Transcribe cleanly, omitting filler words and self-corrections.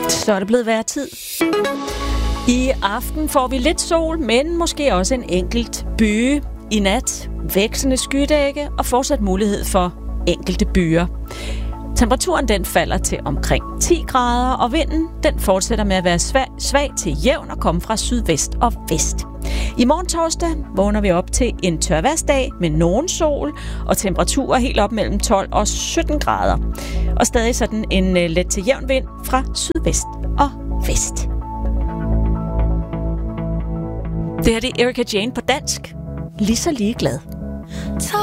Så er det blevet værd tid. I aften får vi lidt sol, men måske også en enkelt byge. I nat vekslende skydække og fortsat mulighed for enkelte byer. Temperaturen den falder til omkring 10 grader, og vinden den fortsætter med at være svag til jævn og komme fra sydvest og vest. I morgen torsdag vågner vi op til en tørværsdag med nogen sol og temperaturer helt op mellem 12 og 17 grader. Og stadig sådan en let til jævn vind fra sydvest og vest. Det her det er Erika Jane på dansk. Lige så ligeglad.